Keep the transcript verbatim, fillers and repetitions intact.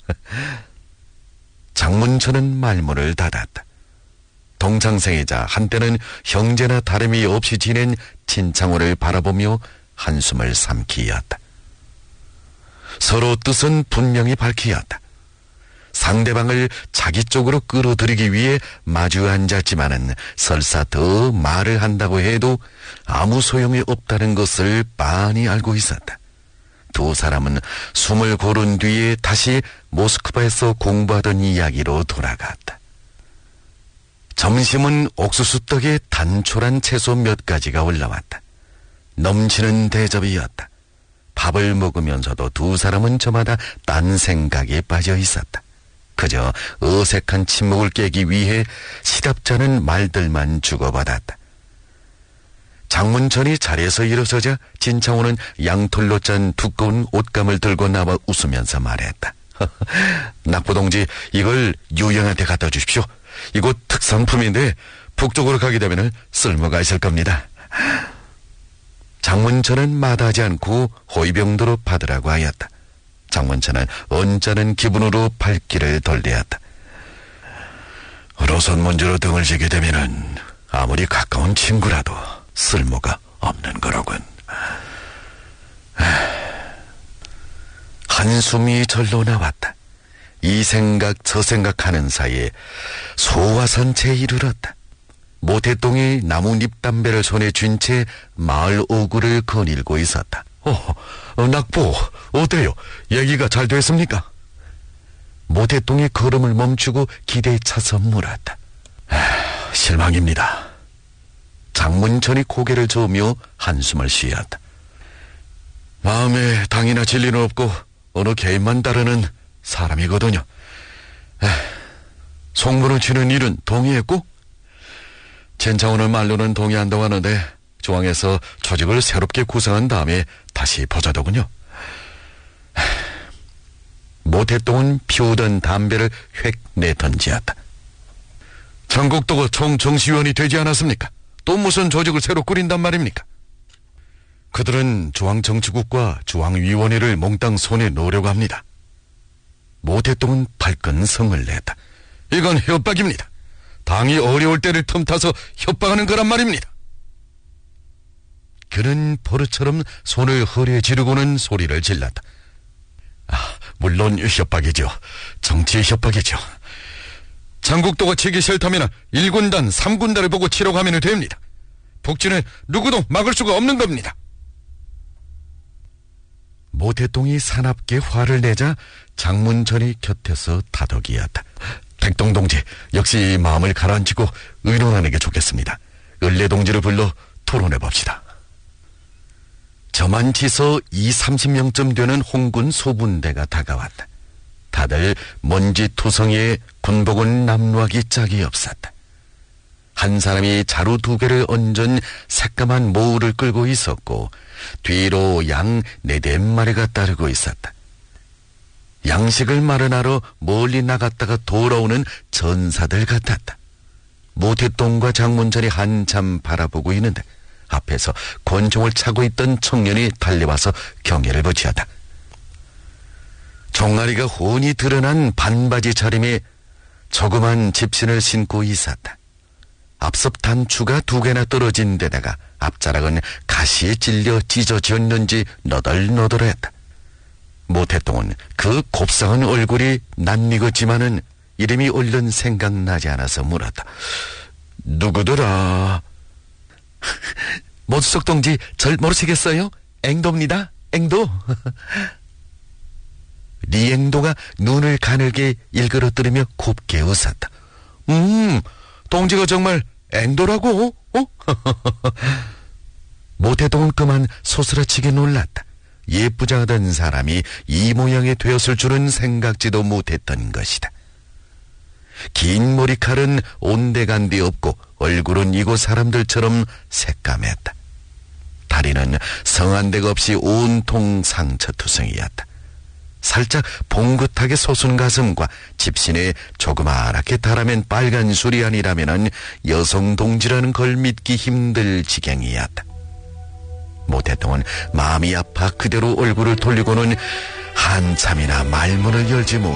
장문철은 말문을 닫았다. 동창생이자 한때는 형제나 다름이 없이 지낸 진창호를 바라보며 한숨을 삼키었다. 서로 뜻은 분명히 밝히었다. 상대방을 자기 쪽으로 끌어들이기 위해 마주 앉았지만은 설사 더 말을 한다고 해도 아무 소용이 없다는 것을 빤히 알고 있었다. 두 사람은 숨을 고른 뒤에 다시 모스크바에서 공부하던 이야기로 돌아갔다. 점심은 옥수수떡에 단촐한 채소 몇 가지가 올라왔다. 넘치는 대접이었다. 밥을 먹으면서도 두 사람은 저마다 딴 생각에 빠져 있었다. 그저 어색한 침묵을 깨기 위해 시답잖은 말들만 주고받았다. 장문천이 자리에서 일어서자 진창호는 양털로 짠 두꺼운 옷감을 들고 나와 웃으면서 말했다. 낙부동지, 이걸 유영한테 갖다 주십시오. 이곳 특산품인데 북쪽으로 가게 되면 쓸모가 있을 겁니다. 장문천은 마다하지 않고 호위병도로 받으라고 하였다. 장문천은 언짢은 기분으로 발길을 돌리었다. 로선 문제로 등을 지게 되면은 아무리 가까운 친구라도 쓸모가 없는 거로군. 한숨이 절로 나왔다. 이 생각 저 생각하는 사이에 소화선체에 이르렀다. 모태똥이 나뭇잎 담배를 손에 쥔 채 마을 오구를 거닐고 있었다. 어, 어, 낙보, 어때요? 얘기가 잘 됐습니까? 모태똥이 걸음을 멈추고 기대에 차서 물었다. 아, 실망입니다. 장문천이 고개를 저으며 한숨을 쉬었다. 마음에 당이나 진리는 없고 어느 개인만 따르는 사람이거든요. 에, 송문을 치는 일은 동의했고, 진창호는 말로는 동의한다고 하는데 중앙에서 조직을 새롭게 구성한 다음에 다시 보자더군요. 모태똥은 피우던 담배를 획 내던지었다. 전국도가 총정치위원이 되지 않았습니까? 또 무슨 조직을 새로 꾸린단 말입니까? 그들은 중앙정치국과 중앙위원회를 몽땅 손에 놓으려고 합니다. 모태똥은 발끈 성을 냈다. 이건 협박입니다. 당이 어려울 때를 틈타서 협박하는 거란 말입니다. 그는 버릇처럼 손을 허리에 지르고는 소리를 질렀다. 아, 물론 협박이죠. 정치 협박이죠. 장국도가 치기 싫다면 일 군단, 삼 군단을 보고 치려고 하면 됩니다. 북진은 누구도 막을 수가 없는 겁니다. 모태똥이 사납게 화를 내자 장문천이 곁에서 다독이었다. 택동 동지, 역시 마음을 가라앉히고 의논하는 게 좋겠습니다. 을래 동지를 불러 토론해 봅시다. 저만치서 이삼십 명쯤 되는 홍군 소분대가 다가왔다. 다들 먼지 투성이에 군복은 남루하기 짝이 없었다. 한 사람이 자루 두 개를 얹은 새까만 모우를 끌고 있었고 뒤로 양 네댓 마리가 따르고 있었다. 양식을 마련하러 멀리 나갔다가 돌아오는 전사들 같았다. 모태똥과 장문철이 한참 바라보고 있는데 앞에서 권총을 차고 있던 청년이 달려와서 경계를 붙였다. 종아리가 훤히 드러난 반바지 차림에 조그만 집신을 신고 있었다. 앞섭 단추가 두 개나 떨어진 데다가 앞자락은 가시에 찔려 찢어졌는지 너덜너덜했다. 모태똥은 그 곱상한 얼굴이 낯익었지만은 이름이 얼른 생각나지 않아서 물었다. 누구더라? 모수석 동지, 절 모르시겠어요? 앵도입니다. 앵도. 리앵도가 눈을 가늘게 일그러뜨리며 곱게 웃었다. 음, 동지가 정말 앵도라고? 어? 모태똥은 그만 소스라치게 놀랐다. 예쁘장하던 사람이 이 모양이 되었을 줄은 생각지도 못했던 것이다. 긴 머리칼은 온데간데 없고 얼굴은 이곳 사람들처럼 새까맸다. 다리는 성한 데가 없이 온통 상처투성이었다. 살짝 봉긋하게 솟은 가슴과 집신에 조그맣게 달아맨 빨간 술이 아니라면 여성 동지라는 걸 믿기 힘들 지경이었다. 모태똥은 마음이 아파 그대로 얼굴을 돌리고는 한참이나 말문을 열지 못